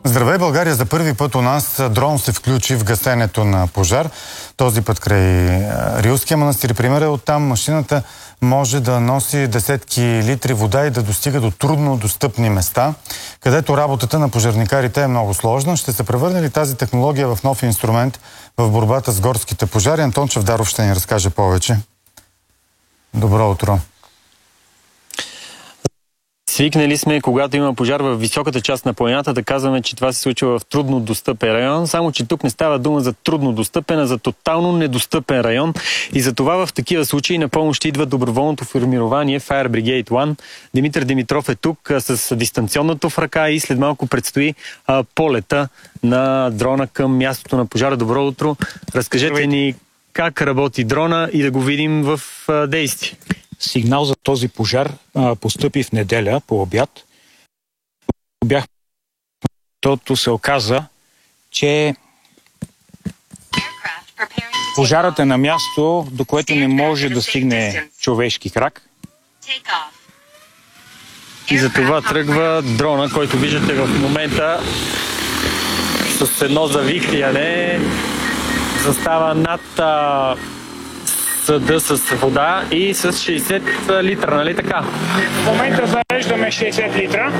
Здравей, България! За първи път у нас дрон се включи в гасенето на пожар. Този път край Рилския манастир. Примерът е оттам. Машината може да носи десетки литри вода и да достига до трудно достъпни места, където работата на пожарникарите е много сложна. Ще се превърне ли тази технология в нов инструмент в борбата с горските пожари? Антон Чавдаров ще ни разкаже повече. Добро утро! Свикнали сме, когато има пожар в високата част на планината, да казваме, че това се случва в трудно достъпен район, само че тук не става дума за трудно достъпен, а за тотално недостъпен район. И за това в такива случаи на помощ ще идва доброволното формирование Fire Brigade One. Димитър Димитров е тук с дистанционното в ръка и след малко предстои полета на дрона към мястото на пожара. Добро утро! Разкажете ни как работи дрона и да го видим в действие. Сигнал за този пожар постъпи в неделя по обяд. Защото се оказа, че пожарът е на място, до което не може да стигне човешки крак. И за това тръгва дрона, който виждате в момента с едно завихряне. Застава над съда с вода и с 60 литра, нали така? В момента зареждаме 60 литра.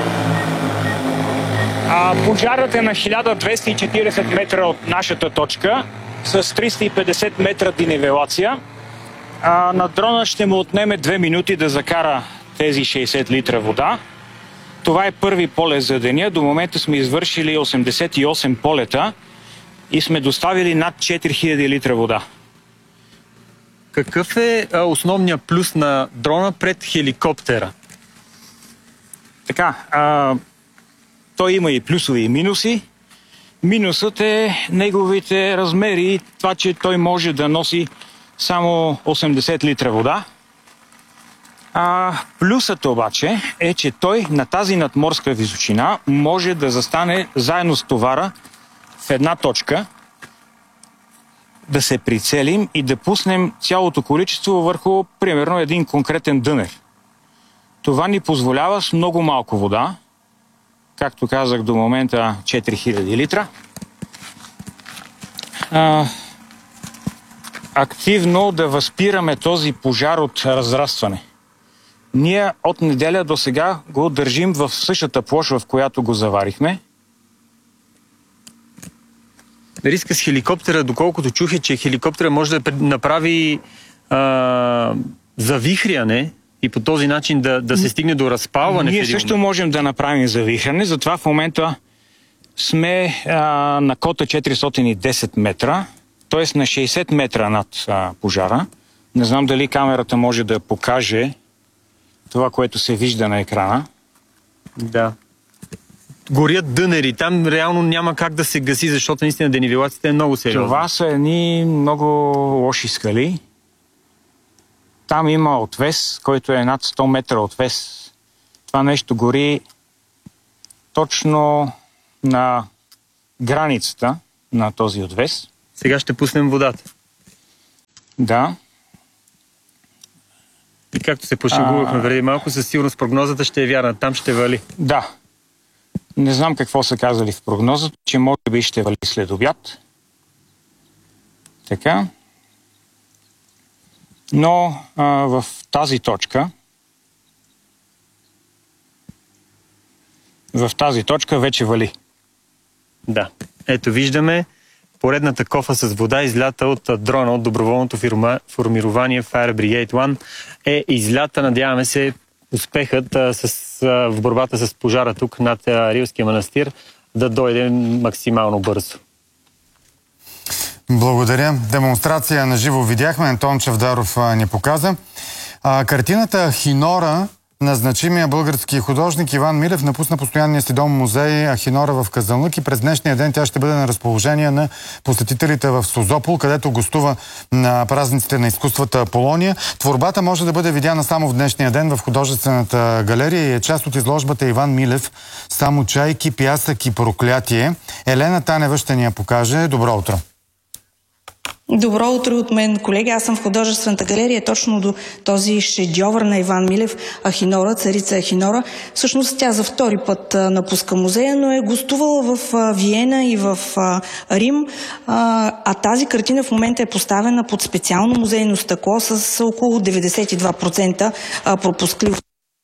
Пожарът е на 1240 метра от нашата точка с 350 метра денивелация. На дрона ще му отнеме 2 минути да закара тези 60 литра вода. Това е първи полет за деня. До момента сме извършили 88 полета и сме доставили над 4000 литра вода. Какъв е основният плюс на дрона пред хеликоптера? Така, той има и плюсови и минуси. Минусът е неговите размери и това, че той може да носи само 80 литра вода. Плюсът обаче е, че той на тази надморска височина може да застане заедно с товара в една точка, да се прицелим и да пуснем цялото количество върху, примерно, един конкретен дънер. Това ни позволява с много малко вода, както казах до момента 4000 литра, активно да възпираме този пожар от разрастване. Ние от неделя до сега го държим в същата площ, в която го заварихме. Риска с хеликоптера, доколкото чух, е, че хеликоптера може да направи завихряне и по този начин да се стигне до разпалване. Ние също можем да направим завихряне, затова в момента сме на кота 410 метра, т.е. на 60 метра над пожара. Не знам дали камерата може да покаже това, което се вижда на екрана. Да. Горят дънери. Там реално няма как да се гаси, защото наистина денивелацията е много сериозна. Това са едни много лоши скали. Там има отвес, който е над 100 метра отвес. Това нещо гори точно на границата на този отвес. Сега ще пуснем водата. Да. И както се пошегувахме преди малко, със сигурност прогнозата ще е вярна. Там ще вали. Да. Не знам какво са казали в прогнозата, че може би ще вали след обяд. Така. Но в тази точка вече вали. Да. Ето виждаме поредната кофа с вода, излята от дрона, от доброволното формирование Fire Brigade One е излята. Надяваме се успехът в борбата с пожара тук над Рилския манастир да дойде максимално бързо. Благодаря. Демонстрация на живо видяхме. Антон Чавдаров ни показа. Картината Ахинора на значимия български художник Иван Милев напусна постоянния си дом музей Ахинора в Казанлък и през днешния ден тя ще бъде на разположение на посетителите в Созопол, където гостува на празниците на изкуствата Аполония. Творбата може да бъде видяна само в днешния ден в художествената галерия и е част от изложбата Иван Милев "Само чайки, пясък и проклятие". Елена Танева ще ни я покаже. Добро утро! Добро утро от мен, колеги. Аз съм в художествената галерия точно до този шедьовър на Иван Милев, Ахинора, царица Ахинора. Всъщност тя за втори път напуска музея, но е гостувала в Виена и в Рим. А тази картина в момента е поставена под специално музейно стъкло с около 92% пропускливост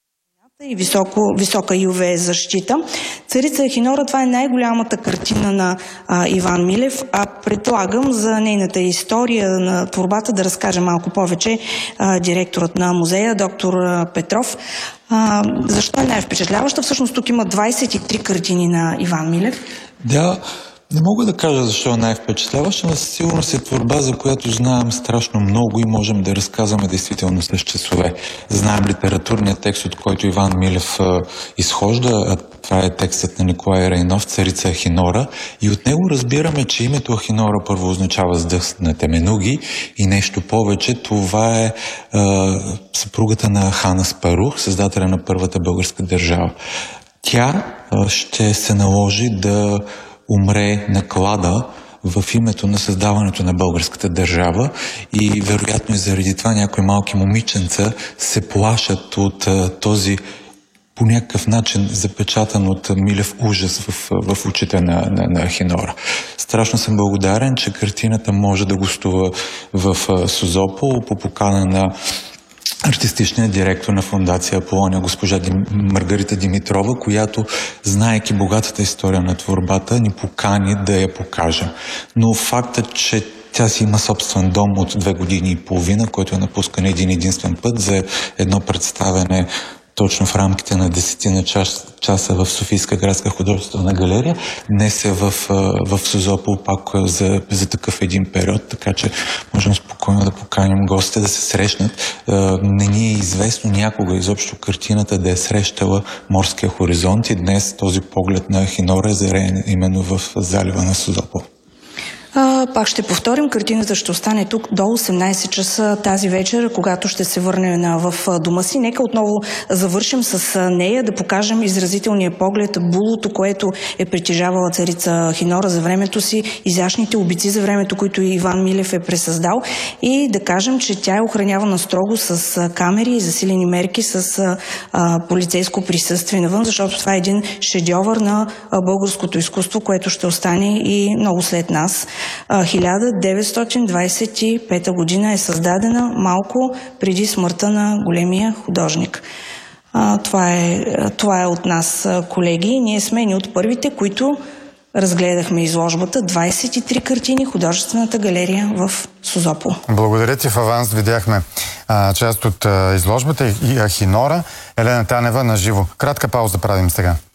и висока UV защита. Царица Ахинора, това е най-голямата картина на Иван Милев, а предлагам за нейната история на творбата да разкаже малко повече директорът на музея, доктор Петров. Защо е най-впечатляваща? Всъщност тук има 23 картини на Иван Милев. Да, не мога да кажа защо е най-впечатляваща, но със сигурност е творба, за която знаем страшно много и можем да разказваме действително с часове. Знаем литературния текст, от който Иван Милев изхожда, а това е текстът на Николай Райнов, царица Ахинора, и от него разбираме, че името Ахинора първо означава сдъхна теменуги и нещо повече. Това е съпругата на хан Аспарух, създателя на първата българска държава. Тя ще се наложи да умре на клада в името на създаването на българската държава и вероятно и заради това някои малки момиченца се плашат от този по някакъв начин запечатан от Милев ужас в очите на Ахинора. Страшно съм благодарен, че картината може да гостува в Созопол по покана на артистичният директор на фондация Аполония, госпожа Маргарита Димитрова, която, знаейки богатата история на творбата, ни покани да я покажем. Но фактът, че тя си има собствен дом от 2 години и половина, който е напускан един единствен път за едно представяне точно в рамките на 10 часа в Софийска градска художествена галерия. Днес е в Созопол пак за такъв един период, така че можем спокойно да поканим гостите да се срещнат. Не ни е известно някога изобщо картината да е срещала морския хоризонт и днес този поглед на Ахинора е зареян именно в залива на Созопол. Пак ще повторим, картината ще остане тук до 18 часа тази вечер, когато ще се върнем в дома си. Нека отново завършим с нея, да покажем изразителния поглед, булото, което е притежавала царица Ахинора за времето си, изящните обици за времето, които Иван Милев е пресъздал, и да кажем, че тя е охранявана строго с камери и засилени мерки с полицейско присъствие навън, защото това е един шедьовър на българското изкуство, което ще остане и много след нас. 1925 година е създадена малко преди смъртта на големия художник. Това е от нас, колеги. Ние сме ни от първите, които разгледахме изложбата 23 картини, художествената галерия в Созопол. Благодаря ти. В аванс видяхме част от изложбата и Ахинора. Елена Танева на живо. Кратка пауза правим сега.